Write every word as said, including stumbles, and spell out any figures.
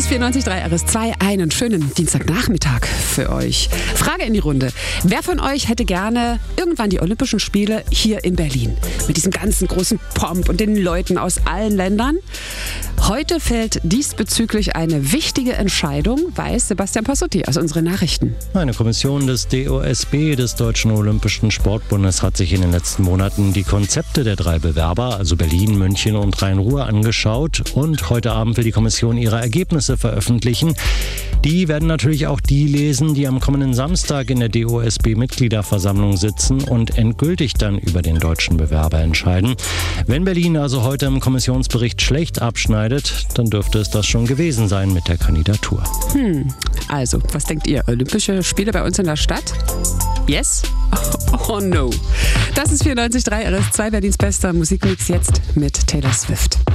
ist vierundneunzig Komma drei R S zwei. Einen schönen Dienstagnachmittag für euch. Frage in die Runde. Wer von euch hätte gerne irgendwann die Olympischen Spiele hier in Berlin? Mit diesem ganzen großen Pomp und den Leuten aus allen Ländern? Heute fällt diesbezüglich eine wichtige Entscheidung, weiß Sebastian Passotti aus unseren Nachrichten. Eine Kommission des D O S B, des Deutschen Olympischen Sportbundes, hat sich in den letzten Monaten die Konzepte der drei Bewerber, also Berlin, München und Rhein-Ruhr, angeschaut. Und heute Abend will die Kommission ihre Ergebnisse veröffentlichen. Die werden natürlich auch die lesen, die am kommenden Samstag in der D O S B-Mitgliederversammlung sitzen und endgültig dann über den deutschen Bewerber entscheiden. Wenn Berlin also heute im Kommissionsbericht schlecht abschneidet, dann dürfte es das schon gewesen sein mit der Kandidatur. Hm, also, was denkt ihr? Olympische Spiele bei uns in der Stadt? Yes? Oh no. Das ist vierundneunzig Komma drei R S zwei, Berlins bester Musikmix, jetzt mit Taylor Swift.